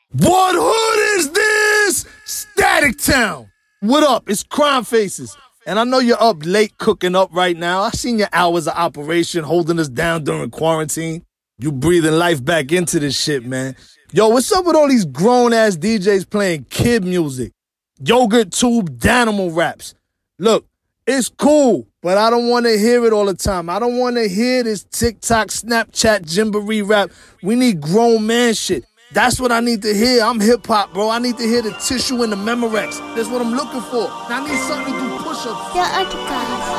What hood is this? Static Town. What up? It's Crime Faces. And I know you're up late cooking up right now. I seen your hours of operation holding us down during quarantine. You breathing life back into this shit, man. Yo, what's up with all these grown-ass DJs playing kid music? Yogurt tube Danimal raps. Look, it's cool, but I don't want to hear it all the time. I don't want to hear this TikTok, Snapchat, Gymboree rap. We need grown man shit. That's what I need to hear. I'm hip-hop, bro. I need to hear the tissue and the Memorex. That's what I'm looking for. Now I need something to do push-ups. Your